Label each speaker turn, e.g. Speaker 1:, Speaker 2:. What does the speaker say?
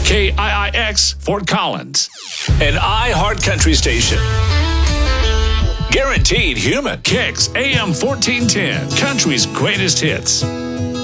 Speaker 1: KIIX Fort Collins.
Speaker 2: An iHeart Country station. Guaranteed human.
Speaker 1: Kicks AM 1410. Country's greatest hits.